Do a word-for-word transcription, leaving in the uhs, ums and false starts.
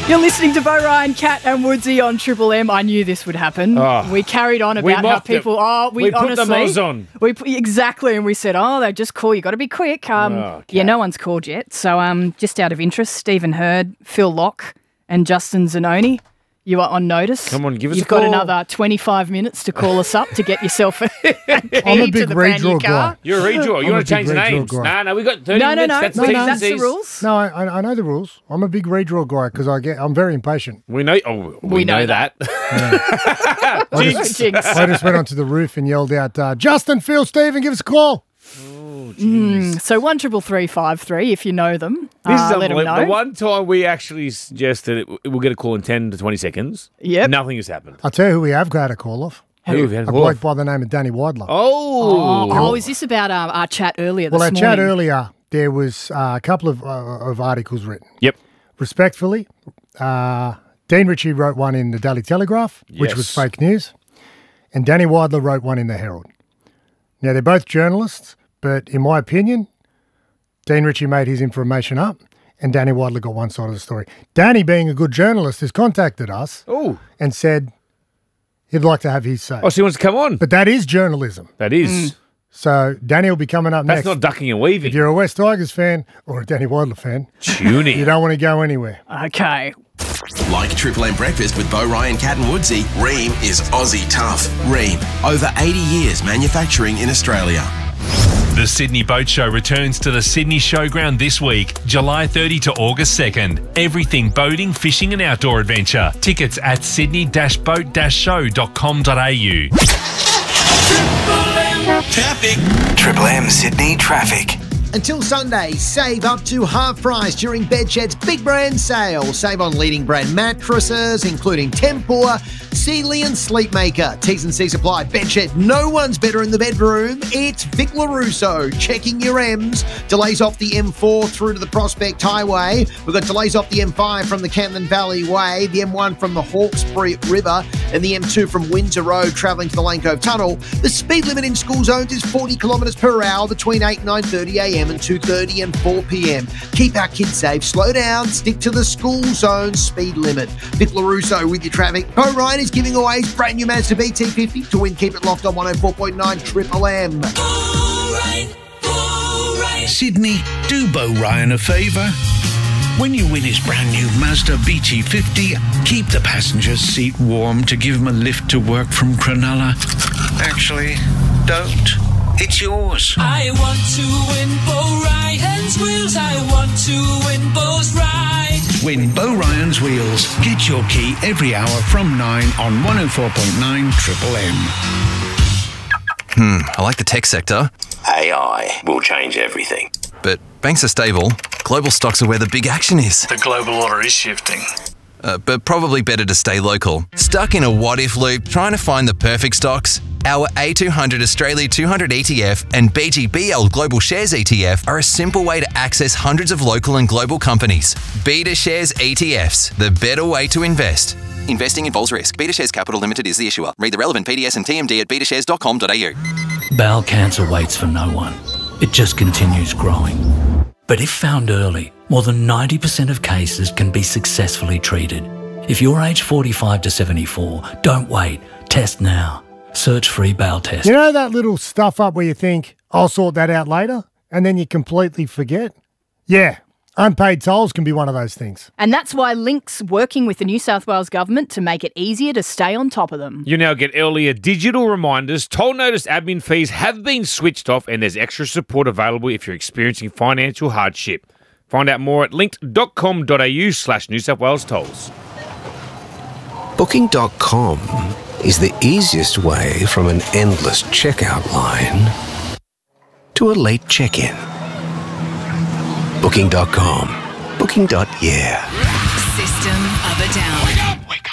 You're listening to Bo Ryan, Cat and Woodsy on Triple M. I knew this would happen. Oh, we carried on we about how mocked people. it. Oh, we, We put honestly, the Moz on. We put, exactly, and we said, oh, they just call. You got to be quick. Um, Oh, Cat. yeah, no one's called yet. So, um, just out of interest, Stephen Hurd, Phil Locke, and Justin Zanoni. You are on notice. Come on, give us You've a call. got another twenty-five minutes to call us up to get yourself a key I'm a to big the brand new redraw car. guy. You're a redraw. You I'm want a to change big the redraw names? guy. No, no, we got thirty No, no, minutes. no. That's no, the that's T's. the rules. No, I, I I know the rules. I'm a big redraw guy because I get I'm very impatient. We know. Oh, we, We know, know that. I just, Jinx. I just went onto the roof and yelled out, uh, "Justin, Phil, Stephen, give us a call." Mm, so one triple three five three. If you know them, This uh, is let them unbelievable. know. The one time we actually suggested it, we'll get a call in ten to twenty seconds. Yep. Nothing has happened. I'll tell you who we have got a call off. Who have you had A a call bloke off? by the name of Danny Wadler. Oh. Oh, oh, is this about uh, our chat earlier this well, our morning? chat earlier, there was uh, a couple of, uh, of articles written. Yep. Respectfully, uh, Dean Ritchie wrote one in the Daily Telegraph, which was Yes. fake news, and Danny Wadler wrote one in the Herald. Now, they're both journalists, but in my opinion, Dean Ritchie made his information up, and Danny Wadler got one side of the story. Danny, being a good journalist, has contacted us Oh. and said he'd like to have his say. Oh, so he wants to come on. But that is journalism. That is. So Danny will be coming up That's next. not ducking and weaving. If you're a West Tigers fan or a Danny Wadler fan, tuning. you don't want to go anywhere. Okay. Like Triple M Breakfast with Bo Ryan, Cat and Woodsy, Ream is Aussie tough. Ream, over eighty years manufacturing in Australia. The Sydney Boat Show returns to the Sydney Showground this week, July thirtieth to August second. Everything boating, fishing and outdoor adventure. Tickets at sydney boat show dot com dot a u. Traffic. Triple M Sydney traffic. Until Sunday, save up to half price during Bedshed's big brand sale. Save on leading brand mattresses, including Tempur, Sealy and Sleepmaker. T's and C's apply. Bedshed, no one's better in the bedroom. It's Vic LaRusso checking your M's. Delays off the M four through to the Prospect Highway. We've got delays off the M five from the Camden Valley Way, the M one from the Hawkesbury River, and the M two from Windsor Road travelling to the Lane Cove Tunnel. The speed limit in school zones is forty kilometres per hour between eight and nine thirty a m and two thirty and four p m. Keep our kids safe, slow down, stick to the school zone speed limit. Vic LaRusso with your traffic. Bo Ryan is giving away his brand new Mazda B T fifty to win. Keep it locked on one oh four point nine Triple M. Sydney, do Bo Ryan a favour. When you win his brand new Mazda B T fifty, keep the passenger seat warm to give him a lift to work from Cronulla. Actually, don't. It's yours. I want to win Bo Ryan's wheels. I want to win Bo's ride. Win Bo Ryan's Wheels. Get your key every hour from nine on one oh four point nine Triple M. Hmm, I like the tech sector, A I will change everything. but banks are stable. Global stocks are where the big action is. The global order is shifting. Uh, but probably better to stay local. Stuck in a what-if loop trying to find the perfect stocks? Our A two hundred Australia two hundred E T F and B G B L Global Shares E T F are a simple way to access hundreds of local and global companies. Beta Shares E T Fs, the better way to invest. Investing involves risk. Beta Shares Capital Limited is the issuer. Read the relevant P D S and T M D at beta shares dot com dot a u. Bowel cancer waits for no one. It just continues growing. But if found early, more than ninety percent of cases can be successfully treated. If you're age forty-five to seventy-four, don't wait. Test now. Search free bowel test. You know that little stuff up where you think, I'll sort that out later, and then you completely forget? Yeah, unpaid tolls can be one of those things. And that's why Link's working with the New South Wales government to make it easier to stay on top of them. You now get earlier digital reminders. Toll notice admin fees have been switched off, and there's extra support available if you're experiencing financial hardship. Find out more at linked dot com dot a u slash New South Wales tolls. Booking dot com is the easiest way from an endless checkout line to a late check-in. Booking dot com. Booking. Yeah. System of a Down. Wake up, wake up.